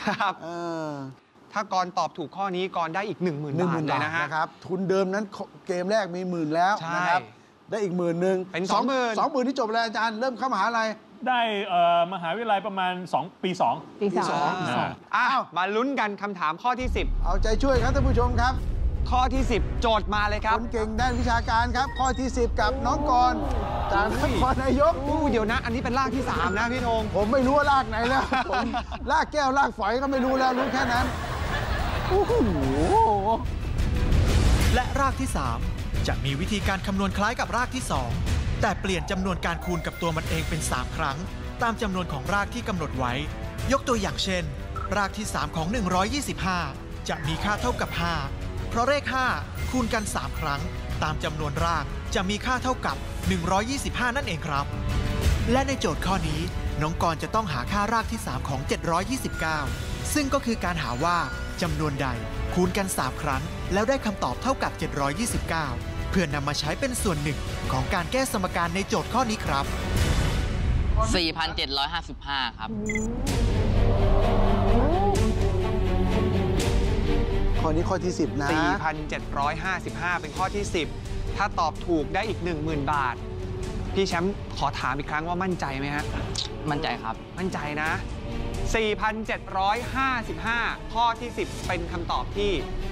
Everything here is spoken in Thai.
ครับถ้ากรตอบถูกข้อนี้กรได้อีก 10,000 บาทเลยนะฮะครับทุนเดิมนั้นเกมแรกมี10,000แล้วนะครับได้อีก10,000 เป็น 20,000ที่จบแล้วอาจารย์เริ่มเข้ามหาลัยได้มหาวิทยาลัยประมาณ2 ปี 2 ปี 2 อ้าวมาลุ้นกันคำถามข้อที่ 10 เอาใจช่วยครับท่านผู้ชมครับข้อที่ 10 โจทย์มาเลยครับคนเก่งด้านวิชาการครับข้อที่10กับน้องกรจากนครนายกเดี๋ยวนะอันนี้เป็นรากที่3นะพี่ธงผมไม่รู้ว่ารากไหนแล้วผมรากแก้วรากฝอยก็ไม่รู้แล้วรู้แค่นั้นโอ้โหและรากที่3จะมีวิธีการคำนวณคล้ายกับรากที่2แต่เปลี่ยนจำนวนการคูณกับตัวมันเองเป็น3ครั้งตามจำนวนของรากที่กำหนดไว้ยกตัวอย่างเช่นรากที่3ของ125จะมีค่าเท่ากับ5เพราะเลข5คูณกัน3ครั้งตามจำนวนรากจะมีค่าเท่ากับ125นั่นเองครับและในโจทย์ข้อนี้น้องกรจะต้องหาค่ารากที่3ของ729ซึ่งก็คือการหาว่าจำนวนใดคูณกัน3ครั้งแล้วได้คำตอบเท่ากับ729เพื่อนำมาใช้เป็นส่วนหนึ่งของการแก้สมการในโจทย์ข้อนี้ครับ 4,755ครับข้อนี้ข้อที่10นะ 4,755เป็นข้อที่10ถ้าตอบถูกได้อีก 10,000 บาทพี่แชมป์ขอถามอีกครั้งว่ามั่นใจไหมฮะมั่นใจครับมั่นใจนะ4,755ข้อที่10เป็นคำตอบที่